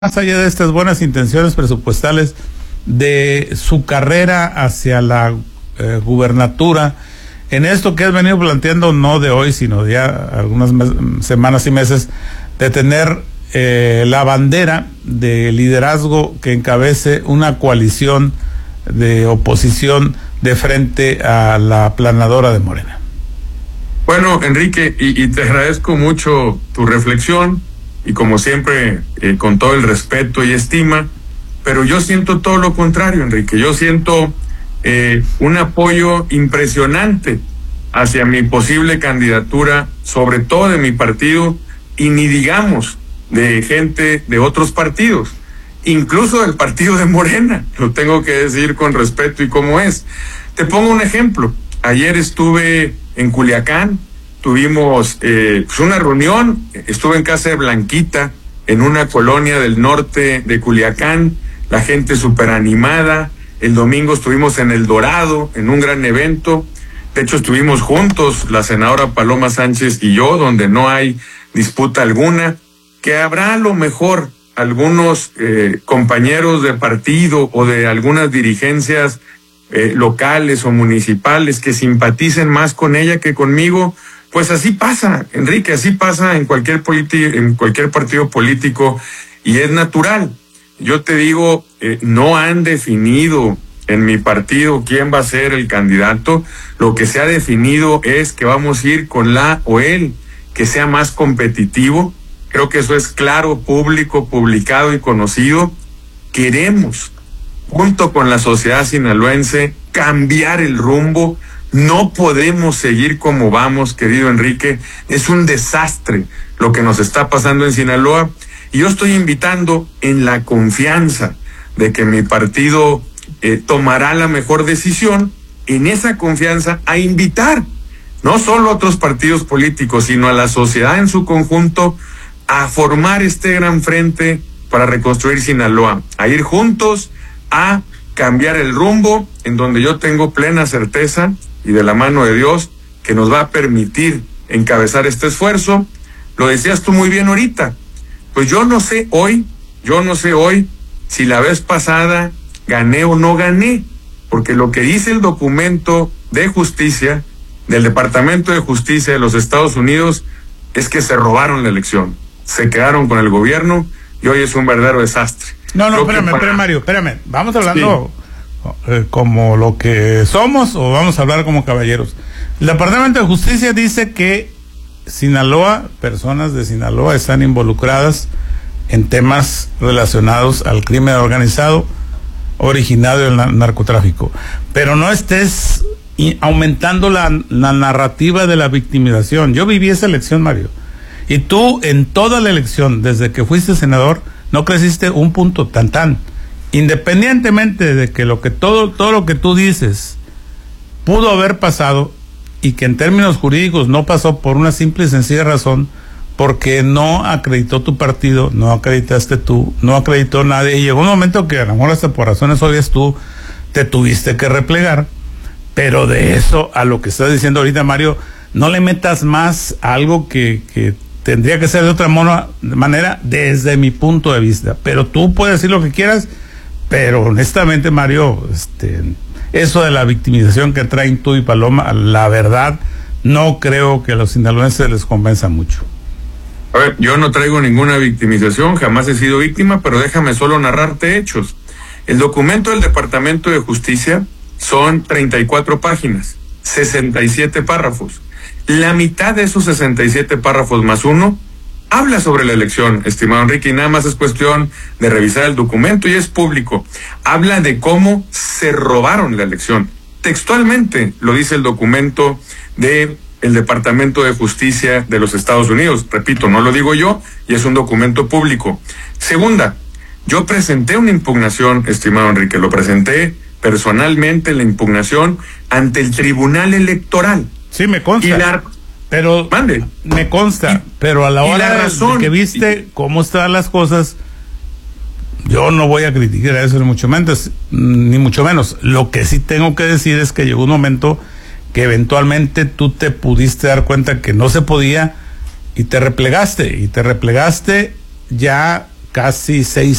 más allá de estas buenas intenciones presupuestales de su carrera hacia la gubernatura, en esto que has venido planteando no de hoy, sino de ya algunas semanas y meses, de tener la bandera de liderazgo que encabece una coalición de oposición de frente a la aplanadora de Morena? Bueno, Enrique, y te agradezco mucho tu reflexión, y como siempre, con todo el respeto y estima, pero yo siento todo lo contrario, Enrique. Yo siento un apoyo impresionante hacia mi posible candidatura, sobre todo de mi partido, y ni digamos de gente de otros partidos, incluso del partido de Morena, lo tengo que decir con respeto y como es. Te pongo un ejemplo. Ayer estuve en Culiacán, tuvimos una reunión, estuve en casa de Blanquita, en una colonia del norte de Culiacán, la gente súper animada. El domingo estuvimos en El Dorado, en un gran evento. De hecho, estuvimos juntos, la senadora Paloma Sánchez y yo, donde no hay disputa alguna, que habrá a lo mejor algunos compañeros de partido o de algunas dirigencias locales o municipales que simpaticen más con ella que conmigo. Pues así pasa, Enrique, así pasa en cualquier partido político, y es natural. Yo te digo, no han definido en mi partido quién va a ser el candidato. Lo que se ha definido es que vamos a ir con la o el que sea más competitivo. Creo que eso es claro, público, publicado y conocido. Queremos, junto con la sociedad sinaloense, cambiar el rumbo. No podemos seguir como vamos, querido Enrique. Es un desastre lo que nos está pasando en Sinaloa. Y yo estoy invitando, en la confianza de que mi partido tomará la mejor decisión, en esa confianza, a invitar no solo a otros partidos políticos, sino a la sociedad en su conjunto, a formar este gran frente para reconstruir Sinaloa, a ir juntos a cambiar el rumbo, en donde yo tengo plena certeza, y de la mano de Dios, que nos va a permitir encabezar este esfuerzo. Lo decías tú muy bien ahorita. Pues yo no sé hoy si la vez pasada gané o no gané, porque lo que dice el documento de justicia del Departamento de Justicia de los Estados Unidos es que se robaron la elección, se quedaron con el gobierno y hoy es un verdadero desastre. No, espérame, Mario, espérame. Vamos hablando como lo que somos, o vamos a hablar como caballeros. El Departamento de Justicia dice que Sinaloa, personas de Sinaloa están involucradas en temas relacionados al crimen organizado originario del narcotráfico. Pero no estés aumentando la narrativa de la victimización. Yo viví esa elección, Mario, y tú en toda la elección, desde que fuiste senador, no creciste un punto, tan. Independientemente de que todo lo que tú dices pudo haber pasado, y que en términos jurídicos no pasó por una simple y sencilla razón, porque no acreditó tu partido, no acreditaste tú, no acreditó nadie, y llegó un momento que a lo mejor hasta por razones obvias tú te tuviste que replegar. Pero de eso a lo que estás diciendo ahorita, Mario, no le metas más a algo que tendría que ser de otra manera desde mi punto de vista. Pero tú puedes decir lo que quieras, pero honestamente, Mario, eso de la victimización que traen tú y Paloma, la verdad, no creo que a los sinaloenses les convenza mucho. A ver, yo no traigo ninguna victimización, jamás he sido víctima, pero déjame solo narrarte hechos. El documento del Departamento de Justicia son 34 páginas, 67 párrafos. La mitad de esos 67 párrafos más uno habla sobre la elección, estimado Enrique, y nada más es cuestión de revisar el documento y es público. Habla de cómo se robaron la elección. Textualmente lo dice el documento del Departamento de Justicia de los Estados Unidos. Repito, no lo digo yo, y es un documento público. Segunda, yo presenté una impugnación, estimado Enrique, lo presenté personalmente, la impugnación ante el Tribunal Electoral. Sí, me consta. Pero mande. Me consta, pero a la hora de que viste cómo estaban las cosas, yo no voy a criticar eso ni mucho menos. Lo que sí tengo que decir es que llegó un momento que eventualmente tú te pudiste dar cuenta que no se podía y te replegaste ya casi 6